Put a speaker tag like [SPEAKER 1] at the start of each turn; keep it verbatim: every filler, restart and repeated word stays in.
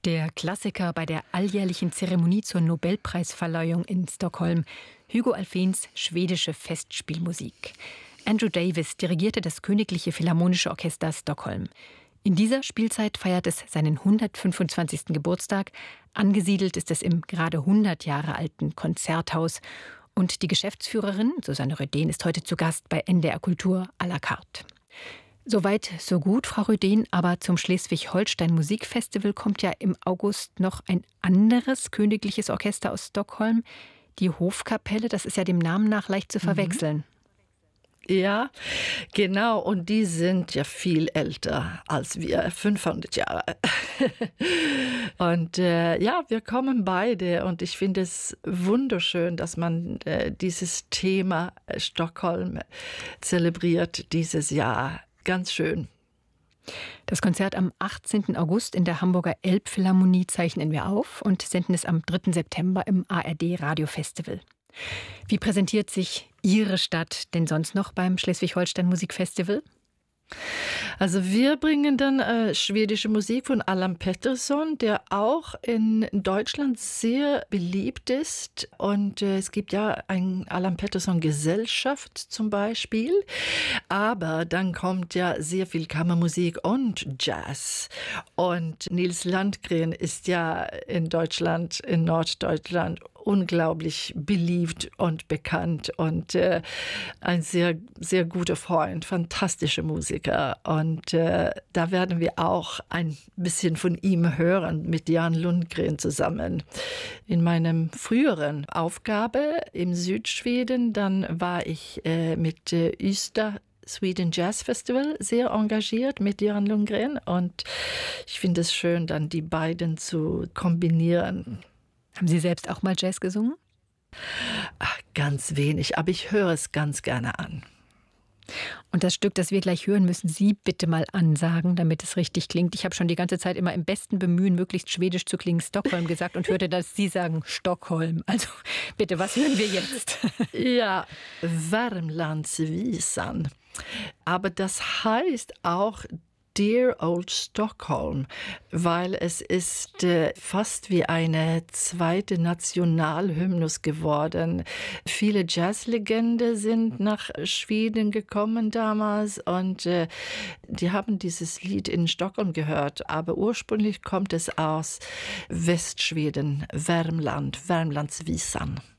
[SPEAKER 1] Der Klassiker bei der alljährlichen Zeremonie zur Nobelpreisverleihung in Stockholm, Hugo Alfvéns schwedische Festspielmusik. Andrew Davis dirigierte das Königliche Philharmonische Orchester Stockholm. In dieser Spielzeit feiert es seinen hundertfünfundzwanzigsten Geburtstag. Angesiedelt ist es im gerade hundert Jahre alten Konzerthaus. Und die Geschäftsführerin, Susanne Rödén, ist heute zu Gast bei N D R Kultur à la carte. Soweit, so gut, Frau Rödén, aber zum Schleswig-Holstein Musikfestival kommt ja im August noch ein anderes königliches Orchester aus Stockholm, die Hofkapelle. Das ist ja dem Namen nach leicht zu verwechseln. Mhm.
[SPEAKER 2] Ja, genau. Und die sind ja viel älter als wir, fünfhundert Jahre. Und äh, ja, wir kommen beide und ich finde es wunderschön, dass man äh, dieses Thema Stockholm zelebriert dieses Jahr. Ganz schön.
[SPEAKER 1] Das Konzert am achtzehnten August in der Hamburger Elbphilharmonie zeichnen wir auf und senden es am dritten September im A R D Radiofestival. Wie präsentiert sich Ihre Stadt denn sonst noch beim Schleswig-Holstein Musikfestival?
[SPEAKER 2] Also wir bringen dann äh, schwedische Musik von Allan Pettersson, der auch in Deutschland sehr beliebt ist. Und äh, es gibt ja ein Allan Pettersson Gesellschaft zum Beispiel. Aber dann kommt ja sehr viel Kammermusik und Jazz. Und Nils Landgren ist ja in Deutschland, in Norddeutschland, unglaublich beliebt und bekannt und äh, ein sehr, sehr guter Freund, fantastischer Musiker. Und äh, da werden wir auch ein bisschen von ihm hören mit Jan Lundgren zusammen. In meinem früheren Aufgabe im Südschweden, dann war ich äh, mit äh, Ystad Sweden Jazz Festival sehr engagiert mit Jan Lundgren und ich finde es schön, dann die beiden zu kombinieren.
[SPEAKER 1] Haben Sie selbst auch mal Jazz gesungen?
[SPEAKER 2] Ach, ganz wenig, aber ich höre es ganz gerne an.
[SPEAKER 1] Und das Stück, das wir gleich hören, müssen Sie bitte mal ansagen, damit es richtig klingt. Ich habe schon die ganze Zeit immer im besten Bemühen, möglichst schwedisch zu klingen, Stockholm gesagt und hörte, dass Sie sagen Stockholm. Also bitte, was hören wir jetzt?
[SPEAKER 2] Ja, Värmlandsvisan. Aber das heißt auch Dear Old Stockholm, weil es ist äh, fast wie eine zweite Nationalhymnus geworden. Viele Jazzlegenden sind nach Schweden gekommen damals und äh, die haben dieses Lied in Stockholm gehört, aber ursprünglich kommt es aus Westschweden, Värmland, Värmlandsvisan.